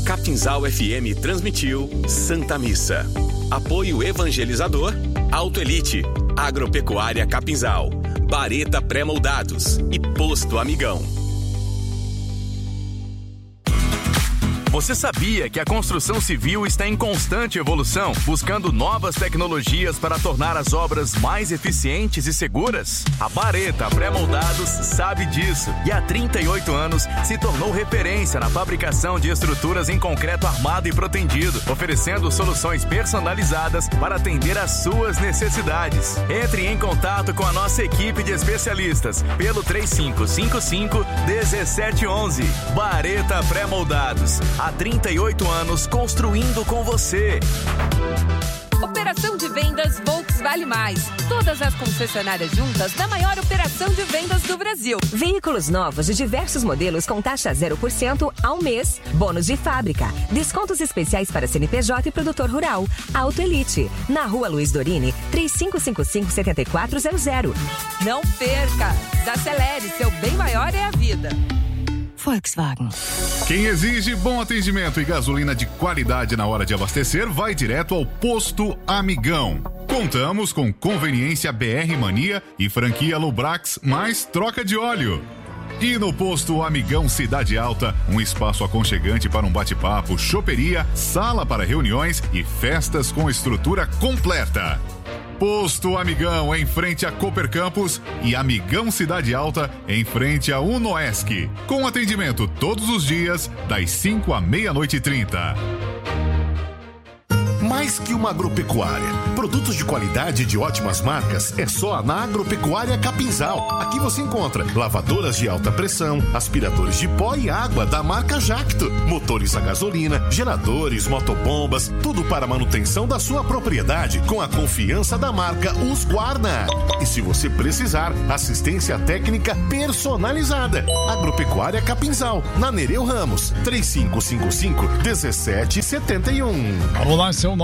Capinzal FM transmitiu Santa Missa. Apoio evangelizador, Autoelite, Agropecuária Capinzal, Bareta Pré-Moldados e Posto Amigão. Você sabia que a construção civil está em constante evolução, buscando novas tecnologias para tornar as obras mais eficientes e seguras? A Bareta Pré-Moldados sabe disso e há 38 anos se tornou referência na fabricação de estruturas em concreto armado e protendido, oferecendo soluções personalizadas para atender às suas necessidades. Entre em contato com a nossa equipe de especialistas pelo 3555-1711. Bareta Pré-Moldados. Há 38 anos construindo com você. Operação de vendas Volks Vale Mais. Todas as concessionárias juntas da maior operação de vendas do Brasil. Veículos novos de diversos modelos com taxa 0% ao mês. Bônus de fábrica. Descontos especiais para CNPJ e produtor rural. Autoelite. Na Rua Luiz Dorini, 3555-7400. Não perca! Desacelere, seu bem maior é a vida. Volkswagen. Quem exige bom atendimento e gasolina de qualidade na hora de abastecer vai direto ao Posto Amigão. Contamos com conveniência BR Mania e franquia Lubrax mais troca de óleo. E no Posto Amigão Cidade Alta, um espaço aconchegante para um bate-papo, choperia, sala para reuniões e festas com estrutura completa. Posto Amigão em frente a Cooper Campus e Amigão Cidade Alta em frente a Unoesc. Com atendimento todos os dias, das 5 à meia-noite e 30. Mais que uma agropecuária. Produtos de qualidade e de ótimas marcas é só na Agropecuária Capinzal. Aqui você encontra lavadoras de alta pressão, aspiradores de pó e água da marca Jacto, motores a gasolina, geradores, motobombas, tudo para a manutenção da sua propriedade com a confiança da marca Husqvarna. E se você precisar, assistência técnica personalizada. Agropecuária Capinzal, na Nereu Ramos, 3555-1771. Olá, são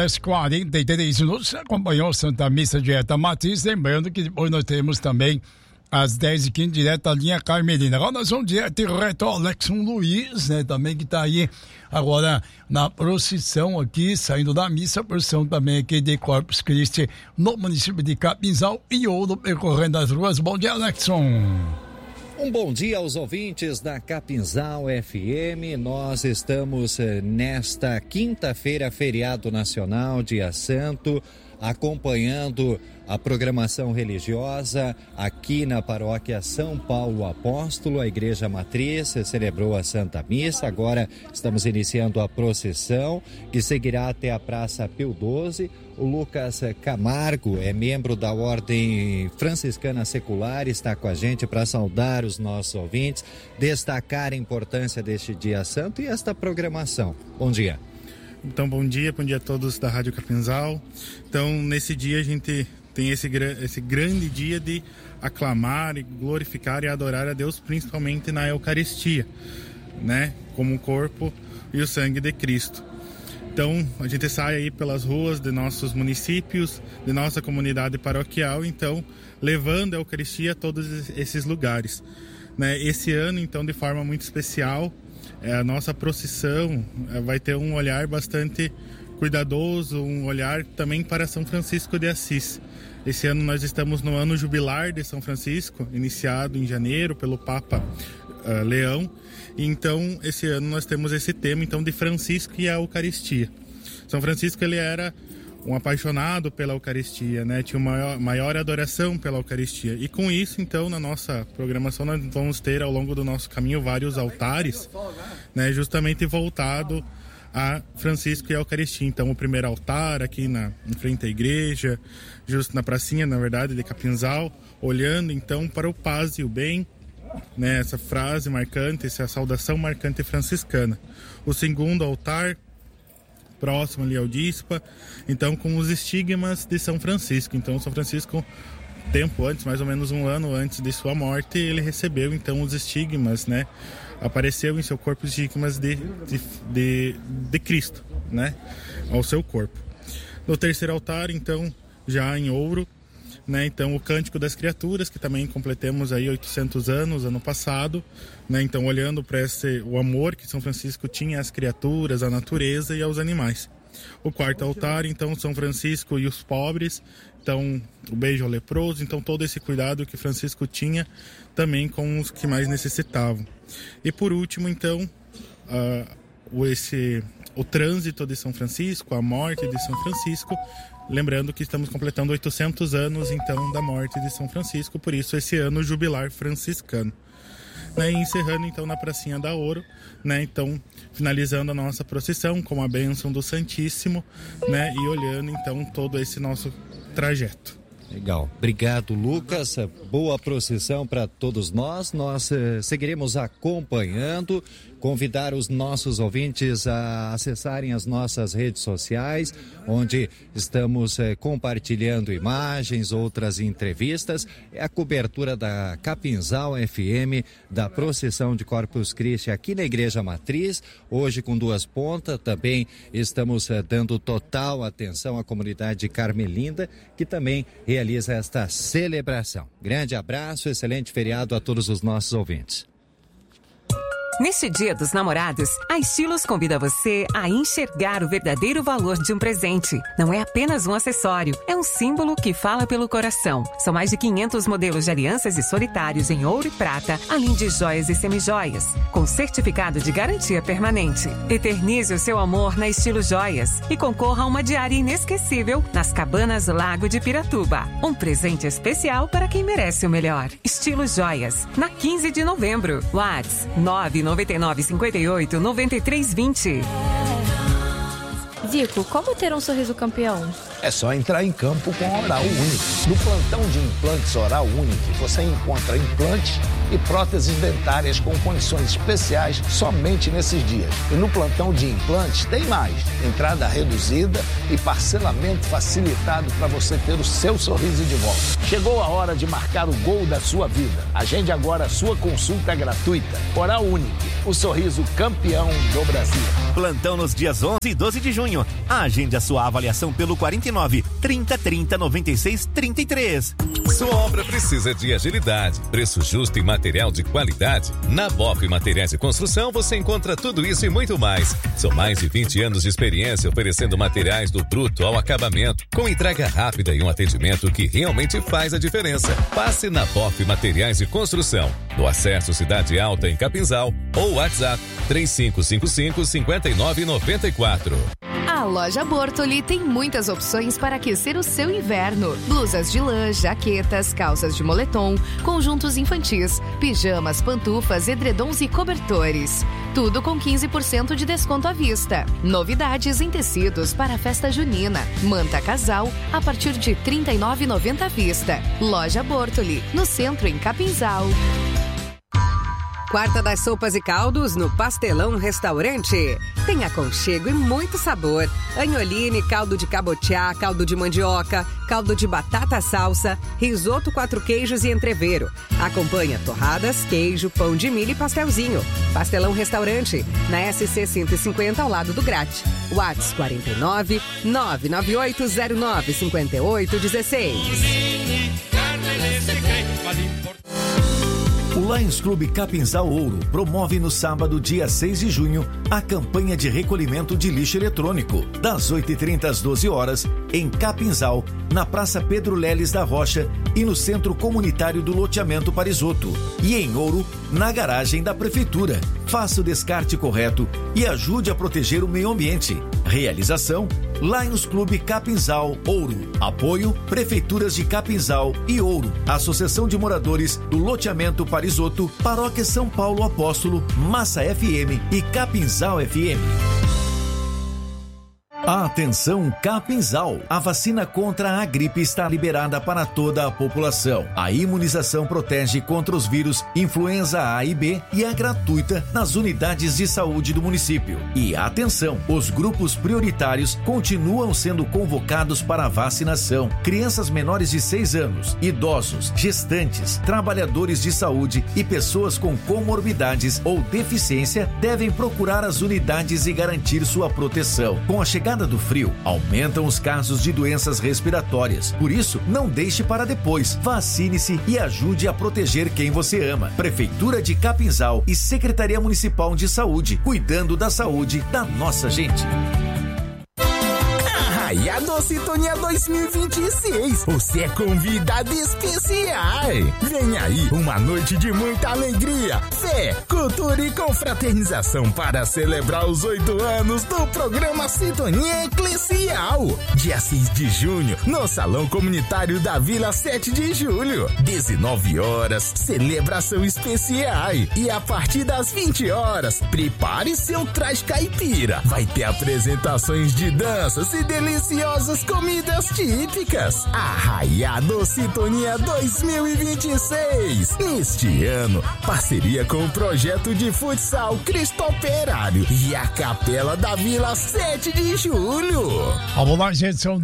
9h43 minutos. Você acompanhou Santa Missa direta Matriz. Lembrando que depois nós temos também às 10h15 direto a linha Carmelina. Agora nós vamos direto ao Alexson Luiz, né? Também que está aí agora na procissão aqui, saindo da missa, procissão também aqui de Corpus Christi no município de Capinzal e Ouro, percorrendo as ruas. Bom dia, Alexson. Um bom dia aos ouvintes da Capinzal FM. Nós estamos nesta quinta-feira, feriado nacional, dia santo, acompanhando a programação religiosa aqui na paróquia São Paulo Apóstolo. A Igreja Matriz celebrou a Santa Missa. Agora estamos iniciando a procissão que seguirá até a Praça Pio XII. O Lucas Camargo é membro da Ordem Franciscana Secular, está com a gente para saudar os nossos ouvintes, destacar a importância deste dia santo e esta programação. Bom dia. Então, bom dia a todos da Rádio Capinzal. Então, nesse dia a gente tem esse grande dia de aclamar, e glorificar e adorar a Deus, principalmente na Eucaristia, né? Como o corpo e o sangue de Cristo. Então, a gente sai aí pelas ruas de nossos municípios, de nossa comunidade paroquial, então, levando a Eucaristia a todos esses lugares, né? Esse ano, então, de forma muito especial, a nossa procissão vai ter um olhar bastante cuidadoso, um olhar também para São Francisco de Assis. Esse ano nós estamos no ano jubilar de São Francisco, iniciado em janeiro pelo Papa Leão. Então, esse ano nós temos esse tema então de Francisco e a Eucaristia. São Francisco, ele era um apaixonado pela Eucaristia, né? Tinha uma maior adoração pela Eucaristia. E com isso, então, na nossa programação, nós vamos ter ao longo do nosso caminho vários altares, né? Justamente voltado a Francisco e a Eucaristia. Então, o primeiro altar aqui em frente à igreja, justo na pracinha, na verdade, de Capinzal, olhando então para o paz e o bem, né? Essa frase marcante, essa saudação marcante franciscana. O segundo altar, próximo ali ao Dispa, então com os estigmas de São Francisco. Então, São Francisco, tempo antes, mais ou menos um ano antes de sua morte, ele recebeu então os estigmas, né? Apareceu em seu corpo os estigmas de Cristo, né? Ao seu corpo. No terceiro altar, então, já em ouro, né? Então o Cântico das Criaturas, que também completamos aí 800 anos ano passado, né? Então olhando para o amor que São Francisco tinha às criaturas, à natureza e aos animais. O quarto altar, então, São Francisco e os pobres, então o beijo ao leproso, então todo esse cuidado que Francisco tinha também com os que mais necessitavam. E por último, então, o trânsito de São Francisco, a morte de São Francisco, lembrando que estamos completando 800 anos, então, da morte de São Francisco, por isso esse ano jubilar franciscano. Né, e encerrando então na Pracinha da Ouro, né, então finalizando a nossa procissão com a bênção do Santíssimo, né, e olhando então todo esse nosso trajeto. Legal, obrigado Lucas, boa procissão para todos nós, seguiremos acompanhando, convidar os nossos ouvintes a acessarem as nossas redes sociais, onde estamos compartilhando imagens, outras entrevistas, é a cobertura da Capinzal FM, da procissão de Corpus Christi aqui na Igreja Matriz, hoje com 2 pontas, também estamos dando total atenção à comunidade de Carmelinda, que também realiza esta celebração. Grande abraço, excelente feriado a todos os nossos ouvintes. Neste Dia dos Namorados, a Estilos convida você a enxergar o verdadeiro valor de um presente. Não é apenas um acessório, é um símbolo que fala pelo coração. São mais de 500 modelos de alianças e solitários em ouro e prata, além de joias e semijoias, com certificado de garantia permanente. Eternize o seu amor na Estilo Joias e concorra a uma diária inesquecível nas Cabanas Lago de Piratuba. Um presente especial para quem merece o melhor. Estilo Joias, na 15 de novembro. WhatsApp 99958-9320. Zico, como ter um sorriso campeão? É só entrar em campo com a Oral Unique. No plantão de implantes Oral Unique, você encontra implantes e próteses dentárias com condições especiais somente nesses dias. E no plantão de implantes tem mais. Entrada reduzida e parcelamento facilitado para você ter o seu sorriso de volta. Chegou a hora de marcar o gol da sua vida. Agende agora a sua consulta gratuita. Oral Unique, o sorriso campeão do Brasil. Plantão nos dias 11 e 12 de junho. Agende a sua avaliação pelo 49 30 30 96 33. Sua obra precisa de agilidade, preço justo e material de qualidade. Na BOF Materiais de Construção você encontra tudo isso e muito mais. São mais de 20 anos de experiência oferecendo materiais do bruto ao acabamento, com entrega rápida e um atendimento que realmente faz a diferença. Passe na BOF Materiais de Construção, no Acesso Cidade Alta em Capinzal, ou WhatsApp 3555-5994. A loja Bortoli tem muitas opções para aquecer o seu inverno. Blusas de lã, jaquetas, calças de moletom, conjuntos infantis, pijamas, pantufas, edredons e cobertores. Tudo com 15% de desconto à vista. Novidades em tecidos para a festa junina. Manta casal a partir de R$ 39,90 à vista. Loja Bortoli, no centro em Capinzal. Quarta das sopas e caldos no Pastelão Restaurante. Tem aconchego e muito sabor. Agnoline, caldo de cabotiá, caldo de mandioca, caldo de batata salsa, risoto 4 queijos e entrevero. Acompanha torradas, queijo, pão de milho e pastelzinho. Pastelão Restaurante, na SC 150 ao lado do Grate. WhatsApp 49 99809 5816. O Lions Clube Capinzal Ouro promove no sábado, dia 6 de junho, a campanha de recolhimento de lixo eletrônico, das 8h30 às 12 horas, em Capinzal, na Praça Pedro Leles da Rocha e no Centro Comunitário do Loteamento Parisotto. E em Ouro, na garagem da Prefeitura. Faça o descarte correto e ajude a proteger o meio ambiente. Realização: Lions Clube Capinzal Ouro. Apoio: Prefeituras de Capinzal e Ouro. Associação de Moradores do Loteamento Parisotto, Paróquia São Paulo Apóstolo, Massa FM e Capinzal FM. Atenção Capinzal! A vacina contra a gripe está liberada para toda a população. A imunização protege contra os vírus influenza A e B e é gratuita nas unidades de saúde do município. E atenção! Os grupos prioritários continuam sendo convocados para a vacinação. Crianças menores de 6 anos, idosos, gestantes, trabalhadores de saúde e pessoas com comorbidades ou deficiência devem procurar as unidades e garantir sua proteção. Com a chegada chegada do frio, aumentam os casos de doenças respiratórias. Por isso, não deixe para depois. Vacine-se e ajude a proteger quem você ama. Prefeitura de Capinzal e Secretaria Municipal de Saúde, cuidando da saúde da nossa gente. Arraiado Sintonia 2026, você é convidado especial. Vem aí uma noite de muita alegria, fé, cultura e confraternização para celebrar os 8 anos do programa Sintonia Eclesial. Dia 6 de junho, no Salão Comunitário da Vila 7 de Julho, 19 horas, celebração especial. E a partir das 20 horas, prepare seu traje caipira. Vai ter apresentações de danças e deliciosas comidas típicas. Arraiado Sintonia 2026. Neste ano, parceria com o projeto de futsal Cristo Operário e a Capela da Vila 7 de Julho. Vamos lá, gente, são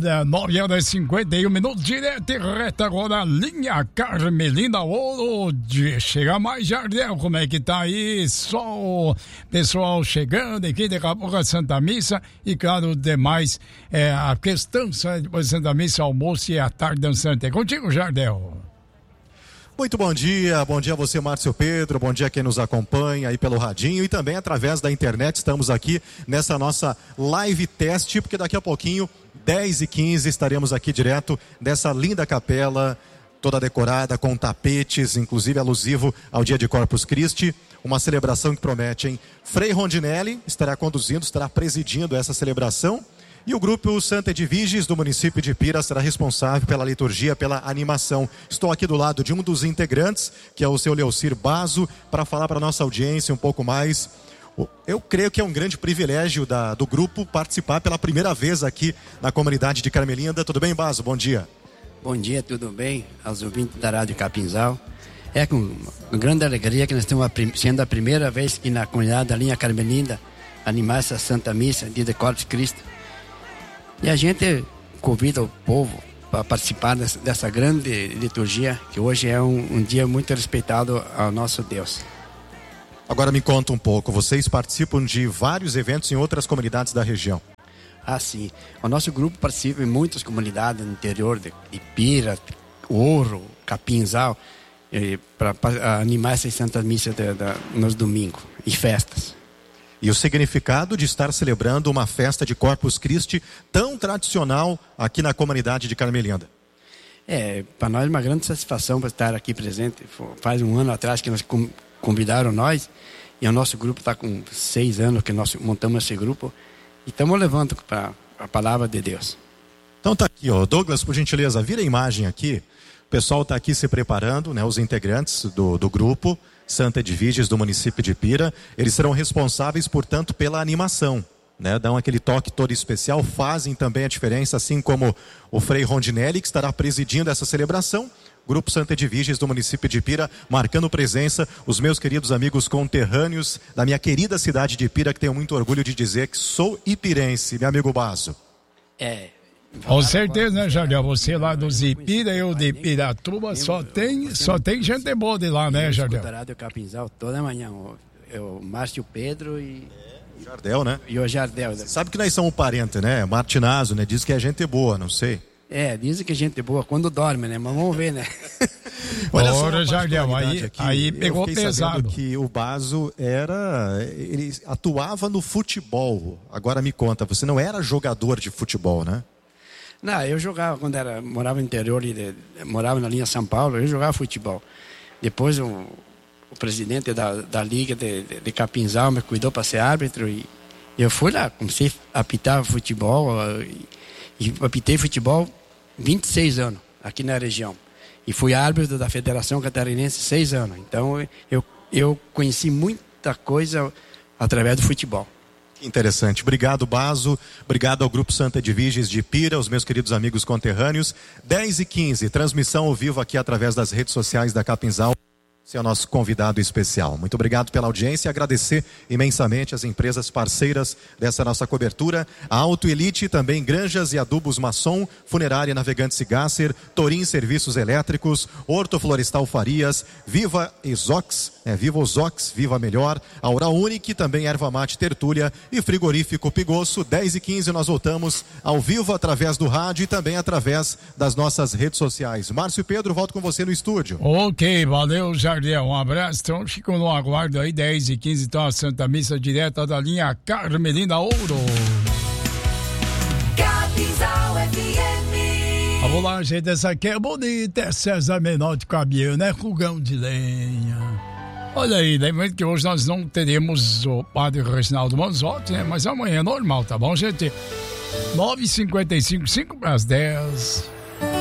9h51, direto e reto agora, linha Carmelina Ouro. Chega mais, Jardel, como é que tá aí? Só o pessoal chegando aqui, daqui a pouco a Santa Missa e, claro, demais, a questão depois da Santa Missa, almoço e a tarde dançante. É contigo, Jardel. Muito bom dia a você, Márcio Pedro, bom dia a quem nos acompanha aí pelo radinho e também através da internet. Estamos aqui nessa nossa live teste, porque daqui a pouquinho, 10h15, estaremos aqui direto dessa linda capela, toda decorada com tapetes, inclusive alusivo ao dia de Corpus Christi, uma celebração que promete, hein? Frei Rondinelli estará conduzindo, estará presidindo essa celebração. E o grupo Santa Edviges do município de Ipira será responsável pela liturgia, pela animação. Estou aqui do lado de um dos integrantes, que é o seu Leocir Bazo, para falar para a nossa audiência um pouco mais. Eu creio que é um grande privilégio do grupo participar pela primeira vez aqui na comunidade de Carmelinda. Tudo bem, Bazo? Bom dia. Bom dia, tudo bem? Aos ouvintes da Rádio Capinzal. É com grande alegria que nós estamos sendo a primeira vez aqui na comunidade da linha Carmelinda animar essa Santa Missa, dia de Corpus Christi. E a gente convida o povo para participar dessa grande liturgia, que hoje é um dia muito respeitado ao nosso Deus. Agora me conta um pouco, vocês participam de vários eventos em outras comunidades da região. Ah, sim. O nosso grupo participa em muitas comunidades no interior de Ipira, Ouro, Capinzal, para animar essas Santas Missas nos domingos e festas. E o significado de estar celebrando uma festa de Corpus Christi tão tradicional aqui na comunidade de Carmelinda. Para nós é uma grande satisfação para estar aqui presente. Faz um ano atrás que nós convidaram nós, e o nosso grupo está com 6 anos que nós montamos esse grupo, e estamos levando para a palavra de Deus. Então tá aqui, ó, Douglas, por gentileza, vira a imagem aqui. O pessoal está aqui se preparando, né, os integrantes do grupo Santa Edviges do município de Ipira. Eles serão responsáveis, portanto, pela animação, né? Dão aquele toque todo especial, fazem também a diferença, assim como o Frei Rondinelli, que estará presidindo essa celebração. Grupo Santa Edviges do município de Ipira, marcando presença, os meus queridos amigos conterrâneos da minha querida cidade de Ipira, que tenho muito orgulho de dizer que sou ipirense, meu amigo Bazo. Com certeza, né, Jardel? Você lá dos Ipira, eu de Piratuba, só tem gente boa de lá, né, Jardel? Eu Rádio Capinzal toda manhã, o Márcio Pedro e... Jardel, né? E o Jardel. Sabe que nós somos parentes, né? Martinazo, né? Diz que é gente boa, não sei. Dizem que é gente boa quando dorme, né? Mas vamos ver, né? Olha só, Jardel, aí pegou pesado. Que o Bazo ele atuava no futebol. Agora me conta, você não era jogador de futebol, né? Não, eu jogava quando morava no interior, morava na linha São Paulo, eu jogava futebol. Depois o presidente da Liga de Capinzal me cuidou para ser árbitro e eu fui lá, comecei a apitar futebol e apitei futebol 26 anos aqui na região. E fui árbitro da Federação Catarinense 6 anos. Então eu conheci muita coisa através do futebol. Interessante. Obrigado, Bazo. Obrigado ao Grupo Santa Edviges de Ipira, os meus queridos amigos conterrâneos. 10h15, transmissão ao vivo aqui através das redes sociais da Capinzal. Você é o nosso convidado especial. Muito obrigado pela audiência e agradecer imensamente as empresas parceiras dessa nossa cobertura. A Auto Elite, também Granjas e Adubos Masson, Funerária Navegantes e Gasser, Torim Serviços Elétricos, Horto Florestal Farias, Viva Exox, Viva Ozox, Viva Melhor, a Oral Unique, também Erva Mate Tertúlia e Frigorífico Pigosso. 10h15 nós voltamos ao vivo através do rádio e também através das nossas redes sociais. Márcio Pedro, volto com você no estúdio. Ok, valeu, Jardel, um abraço. Então ficam no aguardo aí, 10h15, então a Santa Missa direta da linha Carmelina Ouro. Capinzal FM. Vamos lá, gente, essa aqui é bonita, é César Menotti Cabiel, né? Fogão de lenha. Olha aí, lembrando que hoje nós não teremos o padre Reginaldo Manzotti, né? Mas amanhã é normal, tá bom, gente? 9h55, 5 para as 10.